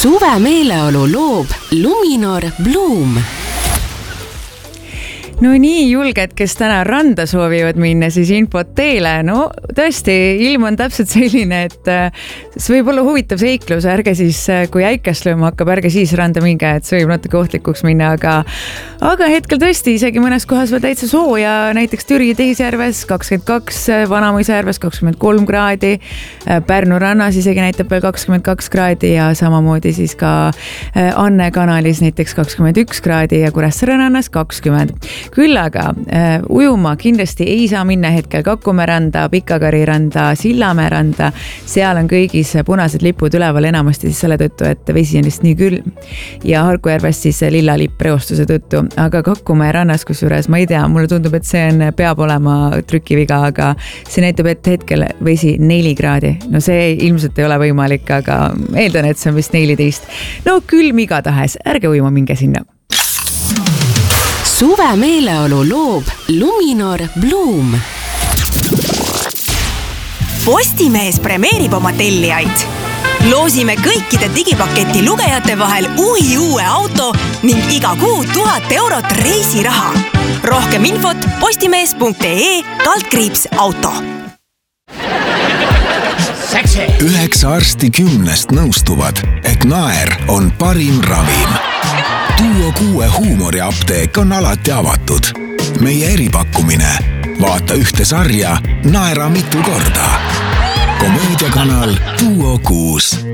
Suve meeleolu loob Luminor Bloom. No nii julged, kes täna randa soovivad minna, siis infot teile. No tõesti, ilm on täpselt selline, et see võib olla huvitav seiklus. Ärge siis, kui äikest lööma hakkab, ärge siis randa minge, et see võib natuke ohtlikuks minna. Aga hetkel tõesti isegi mõnes kohas veel täitsa sooja, näiteks Türi Tehisjärves 22, Vanamõisa järves 23 kraadi, Pärnu rannas isegi näitab veel 22 kraadi ja samamoodi siis ka Anne kanalis näiteks 21 kraadi ja Kuressaare rannas 20. Küll aga ujuma kindlasti ei saa minna hetkel Kakumäe randa, Pikakari randa, Sillamäe randa. Seal on kõigis punased lipud üleval enamasti siis selle tõttu, et vesi on lihtsalt nii külm. Ja Harkujärves siis lilla lipp reostuse tõttu. Aga Kakumäe rannas, kusjuures ma ei tea, mulle tundub, et see peab olema trükiviga, aga see näitab, et hetkel vesi 4 kraadi. No see ilmselt ei ole võimalik, aga eeldan, et see on vist 14. No külm igatahes, ärge ujuma minge sinna. Suve meeleolu loob Luminor Bloom. Postimees premeerib oma tellijaid. Loosime kõikide digipaketi lugejate vahel uue auto ning iga kuu 1000 eurot reisiraha. Rohkem infot postimees.ee/auto. 9 arsti 10 nõustuvad, et naer on parim ravim. Duo 6 huumoriapteek on alati avatud. Meie eripakkumine. Vaata ühte sarja, naera mitu korda. Komöödiakanal Duo 6.